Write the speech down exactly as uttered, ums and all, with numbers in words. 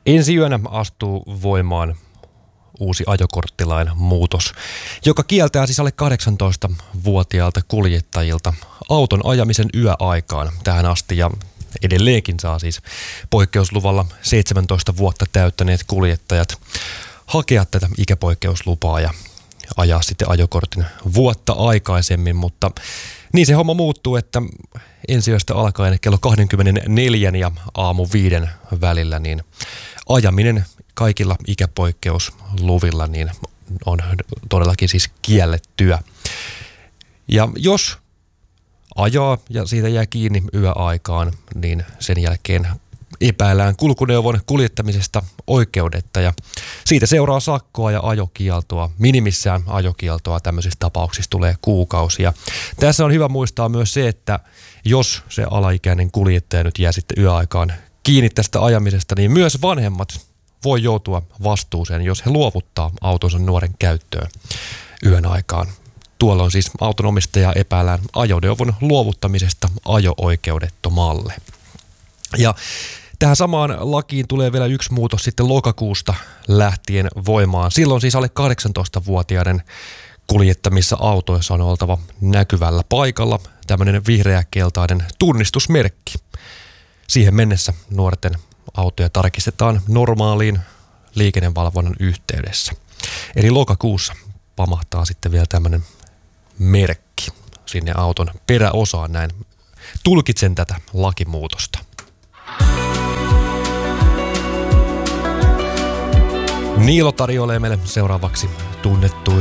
Ensi yönä astuu voimaan uusi ajokorttilain muutos, joka kieltää siis alle kahdeksantoistavuotiaalta kuljettajilta auton ajamisen yöaikaan tähän asti, ja edelleenkin saa siis poikkeusluvalla seitsemäntoista vuotta täyttäneet kuljettajat hakea tätä ikäpoikkeuslupaa ja ajaa sitten ajokortin vuotta aikaisemmin, mutta niin se homma muuttuu, että ensi yöstä alkaen kello kaksikymmentäneljä ja aamu viiden välillä niin ajaminen kaikilla ikäpoikkeusluvilla niin on todellakin siis kiellettyä. Ja jos ajaa ja siitä jää kiinni yöaikaan, niin sen jälkeen epäillään kulkuneuvon kuljettamisesta oikeudetta ja siitä seuraa sakkoa ja ajokieltoa. Minimissään ajokieltoa tämmöisissä tapauksissa tulee kuukausia. Tässä on hyvä muistaa myös se, että jos se alaikäinen kuljettaja nyt jää sitten yöaikaan kiinni tästä ajamisesta, niin myös vanhemmat voi joutua vastuuseen, jos he luovuttaa autonsa nuoren käyttöön yön aikaan. Tuolloin siis autonomistajaa epäillään ajoneuvon luovuttamisesta ajo-oikeudettomalle. Ja tähän samaan lakiin tulee vielä yksi muutos sitten lokakuusta lähtien voimaan. Silloin siis alle kahdeksantoistavuotiaiden kuljettamissa autoissa on oltava näkyvällä paikalla tämmöinen vihreä-keltainen tunnistusmerkki. Siihen mennessä nuorten autoja tarkistetaan normaaliin liikennevalvonnan yhteydessä. Eli lokakuussa pamahtaa sitten vielä tämmöinen merkki sinne auton peräosaan, näin tulkitsen tätä lakimuutosta. Niilo tarjoilee meille seuraavaksi tunnettu